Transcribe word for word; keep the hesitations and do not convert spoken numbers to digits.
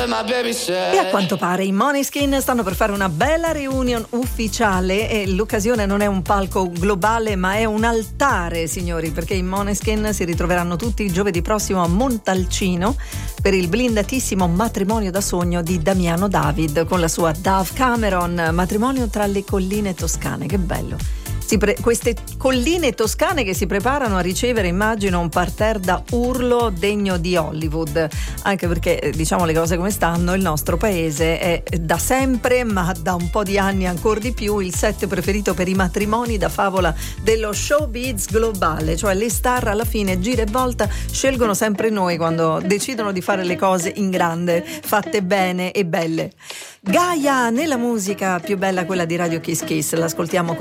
E a quanto pare i Måneskin stanno per fare una bella reunion ufficiale e l'occasione non è un palco globale ma è un altare, signori, perché i Måneskin si ritroveranno tutti giovedì prossimo a Montalcino per il blindatissimo matrimonio da sogno di Damiano David con la sua Dove Cameron, matrimonio tra le colline toscane. Che bello. Si pre- queste colline toscane che si preparano a ricevere, immagino, un parterre da urlo degno di Hollywood, anche perché, diciamo le cose come stanno, il nostro paese è da sempre, ma da un po' di anni ancora di più, il set preferito per i matrimoni da favola dello showbiz globale, cioè le star alla fine gira e volta scelgono sempre noi quando decidono di fare le cose in grande, fatte bene e belle. Gaia nella musica più bella, quella di Radio Kiss Kiss, l'ascoltiamo con